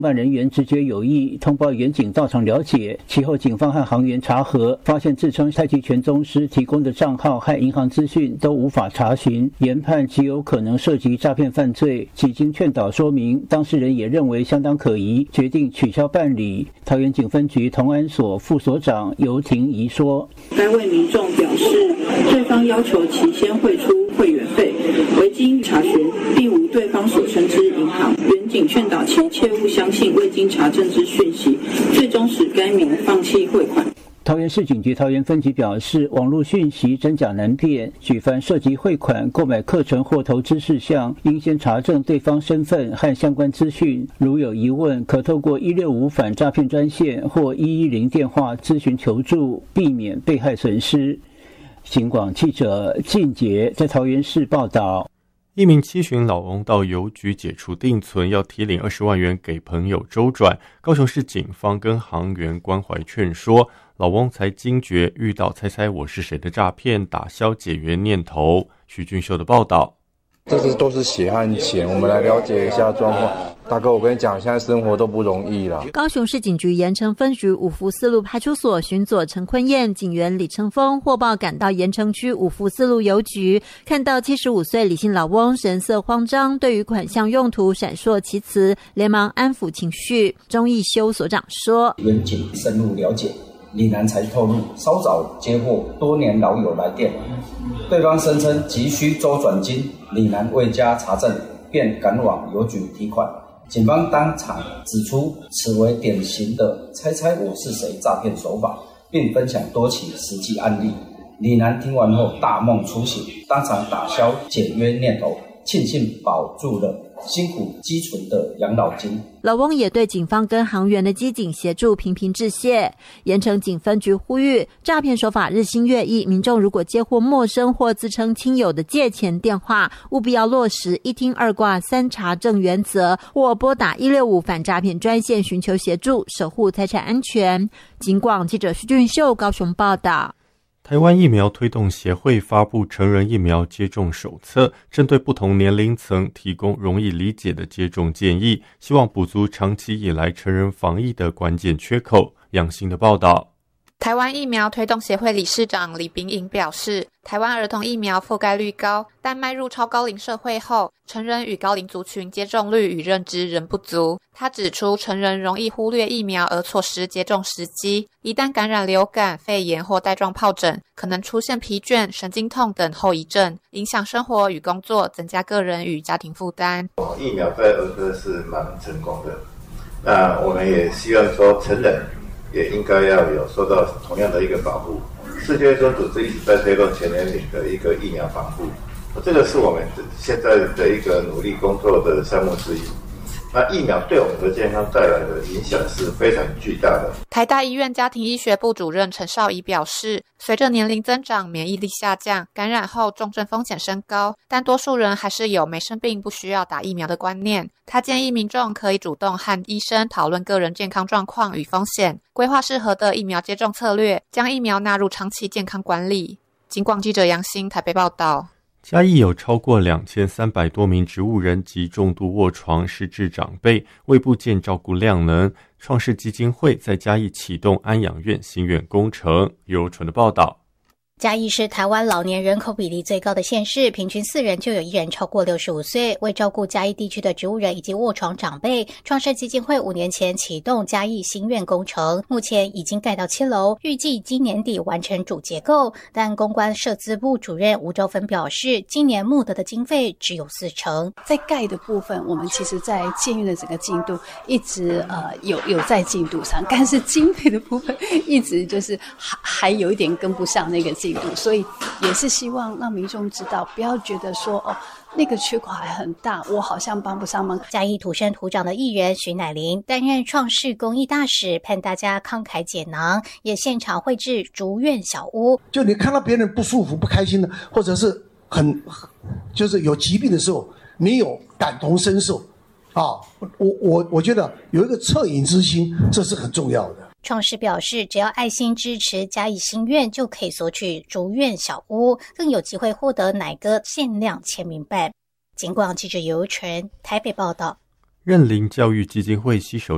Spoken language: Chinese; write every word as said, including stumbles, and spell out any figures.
办人员直觉有异，通报员警到场了解，其后警方和行员查核，发现自称太极拳宗师提供的账号和银行资讯都无法查询，研判极有可能涉及诈骗犯罪。几经劝导说明，当事人也认为相当可疑，决定取消办理。桃园警分局同安所副所长游婷怡说：“ 该位民众表示，对方要求其先汇出会员费，未经查询，并无对方所称之银行。员警劝导其切勿相信未经查证之讯息，最终使该民放弃汇款。” 桃园市警局桃园分局表示，网络讯息真假难辨，举凡涉及汇款、购买课程或投资事项，应先查证对方身份和相关资讯。如有疑问，可透过一六五反诈骗专线或一一零电话咨询求助，避免被害损失。警广记者靳杰在桃园市报道。 一名七旬老翁到邮局解除定存，要提领二十万元给朋友周转。高雄市警方跟行员关怀劝说，老翁才惊觉遇到猜猜我是谁的诈骗，打消解约念头。徐俊秀的报道。 这是都是血汗钱，我们来了解一下状况。大哥，我跟你讲，现在生活都不容易了。 高雄市警局盐城分局五福四路派出所巡佐陈坤彦、警员李成峰获报赶到盐城区五福四路邮局，看到七十五岁李姓老翁神色慌张，对于款项用途闪烁其词，连忙安抚情绪。钟义修所长说：“ 员警深入了解。”李男才透露，稍早接获多年老友来电，对方声称急需周转金，李男未加查证，便赶往邮局提款。警方当场指出，此为典型的猜猜我是谁诈骗手法，并分享多起实际案例。李男听完后大梦初醒，当场打消解约念头，庆幸保住了辛苦积存的养老金。 老翁也对警方跟行员的机警协助频频致谢。盐城警分局呼吁，诈骗手法日新月异，民众如果接获陌生或自称亲友的借钱电话，务必要落实一听二挂三查证原则，或拨打一六五反诈骗专线寻求协助，守护财产安全。警广记者徐俊秀高雄报道。 台湾疫苗推动协会发布成人疫苗接种手册，针对不同年龄层提供容易理解的接种建议，希望补足长期以来成人防疫的关键缺口。杨新的报道。 台湾疫苗推动协会理事长李秉颖表示，台湾儿童疫苗覆盖率高，但迈入超高龄社会后，成人与高龄族群接种率与认知仍不足。他指出，成人容易忽略疫苗而错失接种时机，一旦感染流感、肺炎或带状疱疹，可能出现疲倦、神经痛等后遗症，影响生活与工作，增加个人与家庭负担。 疫苗在儿科是蛮成功的，那我们也希望说成人也应该要有受到同样的一个保护。世界卫生组织一直在推动全年龄的一个疫苗防护，这个是我们现在的一个努力工作的项目之一。那疫苗对我们的健康带来的影响是非常巨大的。 台大医院家庭医学部主任陈少仪表示，随着年龄增长，免疫力下降，感染后重症风险升高，但多数人还是有没生病不需要打疫苗的观念。他建议民众可以主动和医生讨论个人健康状况与风险，规划适合的疫苗接种策略，将疫苗纳入长期健康管理。警广记者杨欣台北报道。 嘉义有超过两千三百多名植物人及重度卧床失智长辈，为不见照顾量能，创世基金会在嘉义启动安养院新院工程。由纯的报道。 嘉义是台湾老年人口比例最高的县市，平均四人就有一人超过六十五岁。为照顾嘉义地区的植物人以及卧床长辈，创世基金会五年前启动嘉义新院工程，目前已经盖到七楼，预计今年底完成主结构。但公关社资部主任吴周芬表示，今年募得的经费只有四成。 在盖的部分，我们其实在建院的整个进度一直呃有有在进度上，但是经费的部分一直就是还还有一点跟不上那个进度。所以也是希望让民众知道，不要觉得说哦那个缺口还很大，我好像帮不上忙。 嘉义土生土长的艺人徐乃麟担任创世公益大使，盼大家慷慨解囊，也现场绘制竹院小屋。 就你看到别人不舒服、不开心的，或者是很就是有疾病的时候，你有感同身受啊！我我我觉得有一个恻隐之心，这是很重要的。 创世表示，只要爱心支持嘉义新院，就可以索取竹院小屋，更有机会获得乃哥限量签名版。警广记者尤纯台北报道。 认领教育基金会携手